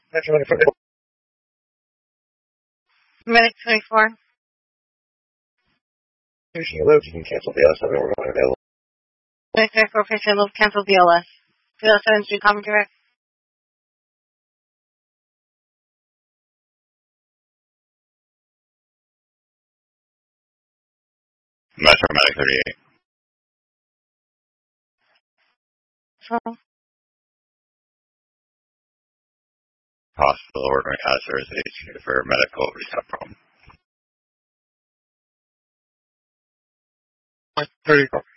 Medic 24. Usually loads, you can cancel the LS. We're going available. Medic 24, please cancel BLS. 207 Street, common direct. Metro Medic 38. So, Hospital ordering authorization for medical rehab problem. 34.